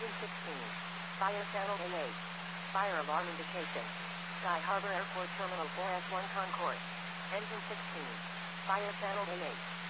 Engine 16. Fire channel A8. Fire alarm indication. Sky Harbor Airport Terminal 4S1 Concourse. Engine 16. Fire channel A8.